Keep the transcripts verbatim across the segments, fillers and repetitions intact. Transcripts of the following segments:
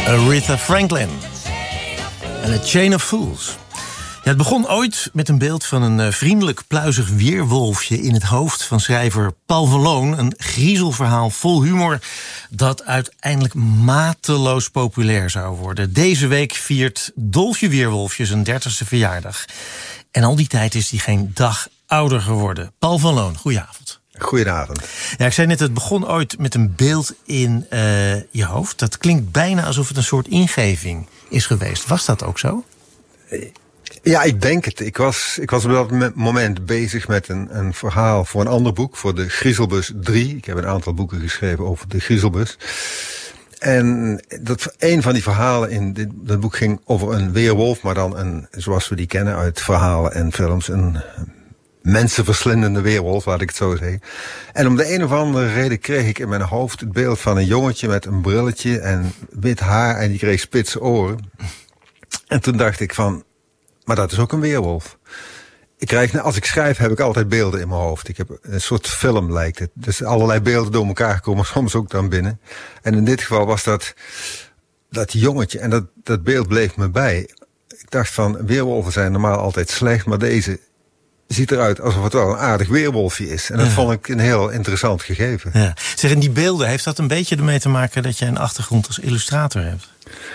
Aretha Franklin en A Chain of Fools. Ja, het begon ooit met een beeld van een vriendelijk, pluizig weerwolfje in het hoofd van schrijver Paul van Loon. Een griezelverhaal vol humor dat uiteindelijk mateloos populair zou worden. Deze week viert Dolfje Weerwolfje zijn dertigste verjaardag. En al die tijd is hij geen dag ouder geworden. Paul van Loon, goedenavond. Goedenavond. Ja, ik zei net, het begon ooit met een beeld in uh, je hoofd. Dat klinkt bijna alsof het een soort ingeving is geweest. Was dat ook zo? Ja, ik denk het. Ik was, ik was op dat moment bezig met een, een verhaal voor een ander boek, voor de Griezelbus drie. Ik heb een aantal boeken geschreven over de Griezelbus. En dat, een van die verhalen in dit, dat boek ging over een weerwolf, maar dan een, zoals we die kennen uit verhalen en films, een mensenverslindende weerwolf, laat ik het zo zeggen. En om de een of andere reden kreeg ik in mijn hoofd het beeld van een jongetje met een brilletje en wit haar en die kreeg spitse oren. En toen dacht ik van, maar dat is ook een weerwolf. Ik krijg, als ik schrijf heb ik altijd beelden in mijn hoofd. Ik heb een soort film lijkt het. Dus allerlei beelden door elkaar komen soms ook dan binnen. En in dit geval was dat dat jongetje en dat, dat beeld bleef me bij. Ik dacht van, weerwolven zijn normaal altijd slecht, maar deze ziet eruit alsof het wel een aardig weerwolfje is. En dat ja. vond ik een heel interessant gegeven. Ja. Zeg, en die beelden, heeft dat een beetje ermee te maken dat jij een achtergrond als illustrator hebt?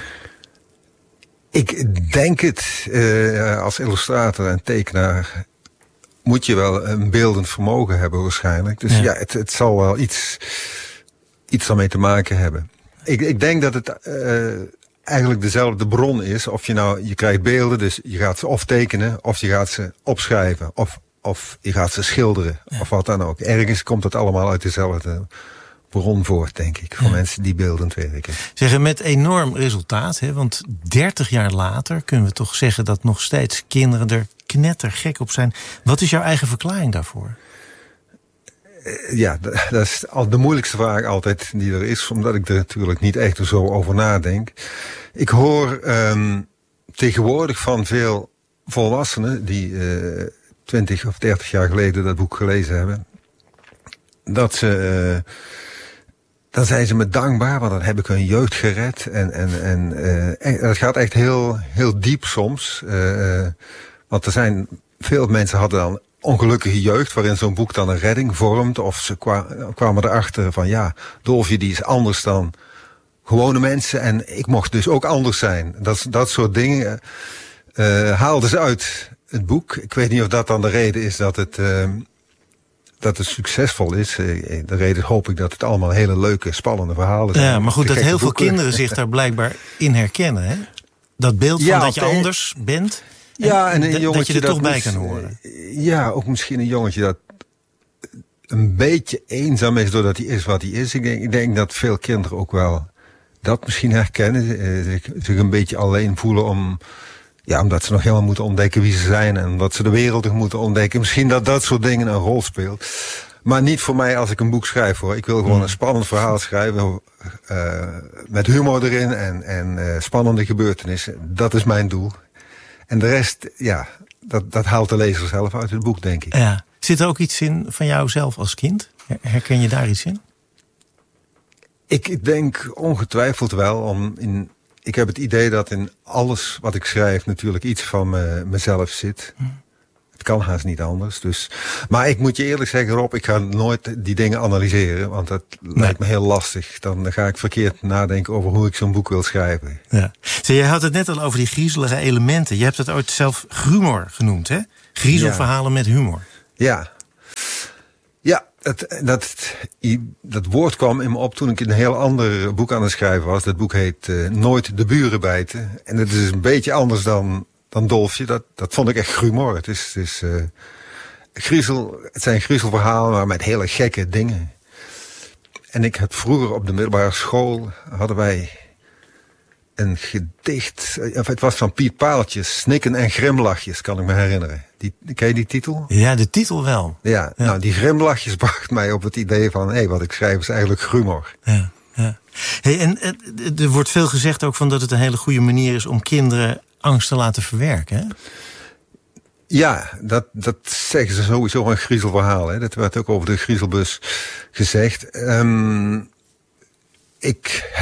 Ik denk het. Uh, als illustrator en tekenaar moet je wel een beeldend vermogen hebben waarschijnlijk. Dus ja, ja het, het zal wel iets, iets daarmee te maken hebben. Ik, ik denk dat het uh, eigenlijk dezelfde bron is. Of je nou, je krijgt beelden, dus je gaat ze of tekenen, of je gaat ze opschrijven, of, of je gaat ze schilderen, ja. of wat dan ook. Ergens komt het allemaal uit dezelfde bron voort, denk ik, voor ja. mensen die beeldend werken. Zeggen met enorm resultaat, hè? Want dertig jaar later kunnen we toch zeggen dat nog steeds kinderen er knettergek op zijn. Wat is jouw eigen verklaring daarvoor? Ja, dat is al de moeilijkste vraag altijd die er is, omdat ik er natuurlijk niet echt zo over nadenk. Ik hoor um, tegenwoordig van veel volwassenen die uh, twintig of dertig jaar geleden dat boek gelezen hebben, dat ze uh, dan zijn ze me dankbaar, want dan heb ik hun jeugd gered. En, en, en uh, dat gaat echt heel, heel diep soms. Uh, want er zijn veel mensen hadden dan ongelukkige jeugd, waarin zo'n boek dan een redding vormt. Of ze kwa, kwamen erachter van ja, Dolfje die is anders dan gewone mensen. En ik mocht dus ook anders zijn. Dat, dat soort dingen uh, haalden ze uit het boek. Ik weet niet of dat dan de reden is dat het Uh, dat het succesvol is. De reden hoop ik dat het allemaal hele leuke, spannende verhalen zijn. Ja, maar goed, dat heel veel boeken. kinderen zich daar blijkbaar in herkennen. Hè? Dat beeld van ja, dat je anders bent. En ja, en een d- jongetje dat je er dat toch bij moest, kan horen. Ja, ook misschien een jongetje dat een beetje eenzaam is doordat hij is wat hij is. Ik denk, ik denk dat veel kinderen ook wel dat misschien herkennen. Zich, zich een beetje alleen voelen om Ja, omdat ze nog helemaal moeten ontdekken wie ze zijn en omdat ze de wereld nog moeten ontdekken. Misschien dat dat soort dingen een rol speelt. Maar niet voor mij als ik een boek schrijf, hoor. Ik wil gewoon mm. een spannend verhaal schrijven uh, met humor erin en, en uh, spannende gebeurtenissen. Dat is mijn doel. En de rest, ja, dat, dat haalt de lezer zelf uit het boek, denk ik. Ja. Zit er ook iets in van jou zelf als kind? Herken je daar iets in? Ik denk ongetwijfeld wel. Om in, ik heb het idee dat in alles wat ik schrijf natuurlijk iets van me, mezelf zit. Hm. Het kan haast niet anders. Dus. Maar ik moet je eerlijk zeggen, Rob, ik ga nooit die dingen analyseren. Want dat nee. lijkt me heel lastig. Dan ga ik verkeerd nadenken over hoe ik zo'n boek wil schrijven. Ja. Zo, jij had het net al over die griezelige elementen. Je hebt het ooit zelf grumor genoemd, hè? Griezelverhalen ja. met humor. Ja. Ja, dat, dat, dat woord kwam in me op toen ik een heel ander boek aan het schrijven was. Dat boek heet uh, Nooit de buren bijten. En het is een beetje anders dan, dan Dolfje. Dat, dat vond ik echt grumor. Het, is, het, is, uh, griezel, het zijn griezelverhalen, maar met hele gekke dingen. En ik had vroeger op de middelbare school, hadden wij een gedicht. Of het was van Piet Paaltjes, Snikken en Grimlachjes, kan ik me herinneren. Die, ken je die titel? Ja, de titel wel. Ja, ja. Nou, die grimlachjes bracht mij op het idee van, hé, hey, wat ik schrijf is eigenlijk humor. Ja, ja. Hey, en er wordt veel gezegd ook van dat het een hele goede manier is om kinderen angst te laten verwerken, hè? Ja, dat, dat zeggen ze sowieso een griezelverhaal. Hè. Dat werd ook over de griezelbus gezegd. Um, ik herken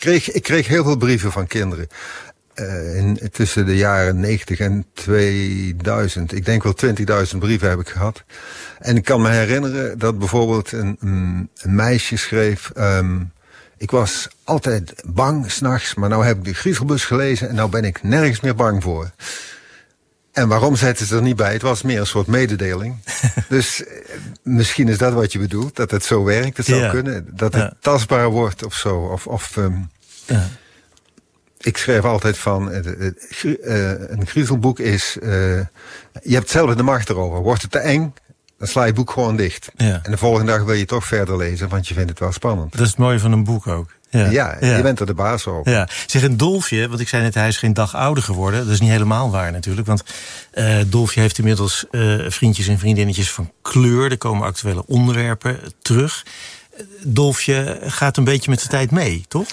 kreeg, ik kreeg heel veel brieven van kinderen. Uh, in, tussen de jaren negentig en tweeduizend. Ik denk wel twintigduizend brieven heb ik gehad. En ik kan me herinneren dat bijvoorbeeld een, een, een meisje schreef... Um, ik was altijd bang 's nachts, maar nou heb ik de Griezelbus gelezen... en nou ben ik nergens meer bang voor. En waarom zetten ze er niet bij? Het was meer een soort mededeling. Dus uh, misschien is dat wat je bedoelt, dat het zo werkt. Het zou ja. kunnen, dat het ja. tastbaar wordt of zo. Of... of um, ja. Ik schreef altijd van, uh, uh, een griezelboek is... Uh, je hebt zelf de macht erover. Wordt het te eng, dan sla je het boek gewoon dicht. Ja. En de volgende dag wil je toch verder lezen, want je vindt het wel spannend. Dat is het mooie van een boek ook. Ja, ja, ja. Je bent er de baas over. Ja. Zeg, een Dolfje, want ik zei net, hij is geen dag ouder geworden. Dat is niet helemaal waar natuurlijk. Want uh, Dolfje heeft inmiddels uh, vriendjes en vriendinnetjes van kleur. Er komen actuele onderwerpen terug. Dolfje gaat een beetje met de tijd mee, toch?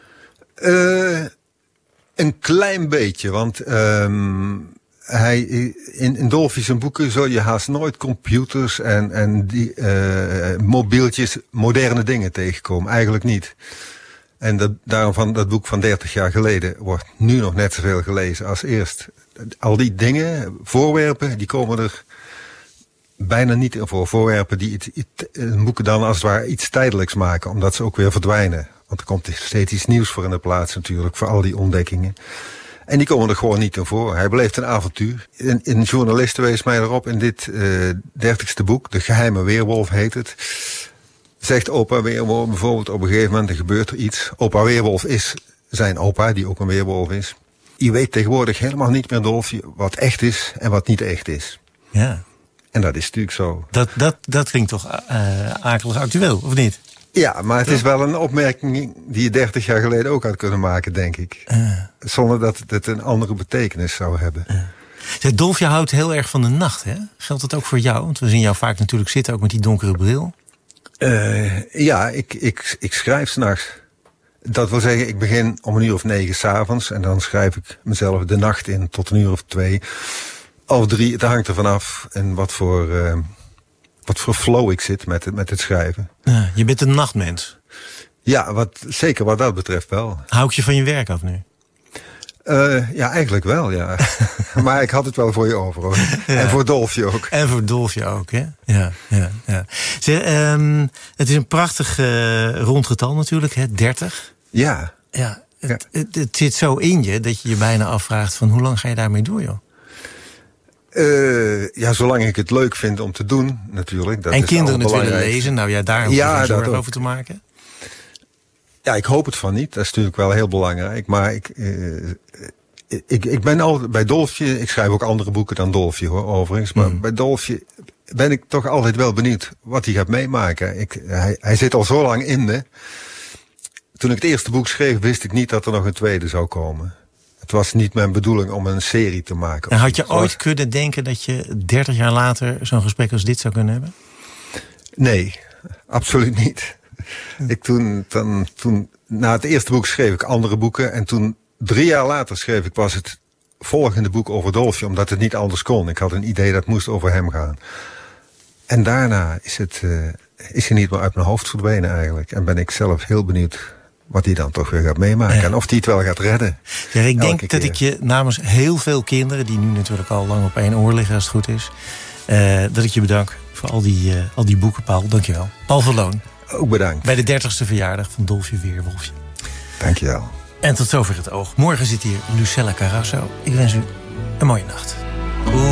Uh, Een klein beetje, want um, hij, in, in Dolfje zijn boeken zul je haast nooit computers en, en die, uh, mobieltjes, moderne dingen tegenkomen. Eigenlijk niet. En dat, daarom van dat boek van dertig jaar geleden wordt nu nog net zoveel gelezen als eerst. Al die dingen, voorwerpen, die komen er bijna niet in voor. Voorwerpen die het, het, boeken dan als het ware iets tijdelijks maken, omdat ze ook weer verdwijnen. Want er komt steeds iets nieuws voor in de plaats natuurlijk, voor al die ontdekkingen. En die komen er gewoon niet in voor. Hij beleeft een avontuur. Een, een journalist wees mij erop in dit uh, dertigste boek, De Geheime Weerwolf heet het. Zegt opa Weerwolf bijvoorbeeld op een gegeven moment, er gebeurt er iets. Opa Weerwolf is zijn opa, die ook een weerwolf is. Je weet tegenwoordig helemaal niet meer, Dolfje, wat echt is en wat niet echt is. Ja. En dat is natuurlijk zo. Dat, dat, dat klinkt toch uh, akelig actueel, of niet? Ja, maar het is wel een opmerking die je dertig jaar geleden ook had kunnen maken, denk ik. Uh. Zonder dat het een andere betekenis zou hebben. Uh. Zeg, Dolfje houdt heel erg van de nacht, hè? Geldt dat ook voor jou? Want we zien jou vaak natuurlijk zitten, ook met die donkere bril. Uh, ja, ik, ik, ik schrijf 's nachts. Dat wil zeggen, ik begin om een uur of negen 's avonds. En dan schrijf ik mezelf de nacht in tot een uur of twee. Of drie, het hangt er vanaf. En wat voor... Uh, Wat voor flow ik zit met het, met het schrijven. Ja, je bent een nachtmens. Ja, wat, zeker wat dat betreft wel. Hou ik je van je werk af nu? Uh, ja, eigenlijk wel, ja. Maar ik had het wel voor je over, hoor. Ja. En voor Dolfje ook. En voor Dolfje ook, hè? Ja, ja, ja. Zeg, um, het is een prachtig uh, rond getal natuurlijk, hè? dertig. Ja. Ja, het, ja. Het, het zit zo in je dat je je bijna afvraagt van hoe lang ga je daarmee door, joh? Uh, ja, zolang ik het leuk vind om te doen, natuurlijk. Dat en is kinderen het willen lezen, nou ja, daar hoef je ja, geen zorgen ook. over te maken. Ja, ik hoop het van niet. Dat is natuurlijk wel heel belangrijk. Maar ik, uh, ik, ik ben altijd bij Dolfje, ik schrijf ook andere boeken dan Dolfje, hoor, overigens. Maar mm. bij Dolfje ben ik toch altijd wel benieuwd wat hij gaat meemaken. Ik, hij, hij zit al zo lang in me. Toen ik het eerste boek schreef, wist ik niet dat er nog een tweede zou komen. Het was niet mijn bedoeling om een serie te maken. En had je ooit kunnen denken dat je dertig jaar later zo'n gesprek als dit zou kunnen hebben? Nee, absoluut niet. Ik toen, dan, toen, na het eerste boek schreef ik andere boeken. En toen, drie jaar later schreef ik pas het volgende boek over Dolfje. Omdat het niet anders kon. Ik had een idee dat moest over hem gaan. En daarna is het, uh, is hij niet meer uit mijn hoofd verdwenen eigenlijk. En ben ik zelf heel benieuwd wat hij dan toch weer gaat meemaken. Ja. En of hij het wel gaat redden. Ja, ik denk keer. dat ik je namens heel veel kinderen, die nu natuurlijk al lang op één oor liggen als het goed is, uh, dat ik je bedank voor al die, uh, al die boeken, Paul. Dankjewel. Paul van Loon. Ook bedankt. Bij de dertigste verjaardag van Dolfje Weerwolfje. Dankjewel. En tot zover het oog. Morgen zit hier Lucella Carrasso. Ik wens u een mooie nacht.